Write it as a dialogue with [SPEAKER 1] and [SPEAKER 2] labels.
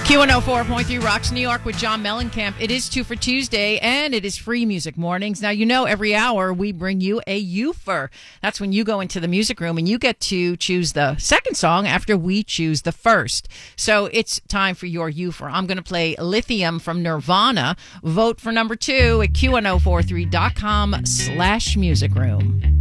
[SPEAKER 1] Q104.3 Rocks New York with John Mellencamp. It is 2 for Tuesday, and it is Free Music Mornings. Now, you know, every hour we bring you a Ufer. That's when you go into the music room and you get to choose the second song after we choose the first. So it's time for your Ufer. I'm going to play Lithium from Nirvana. Vote for number 2 at Q1043.com/music room.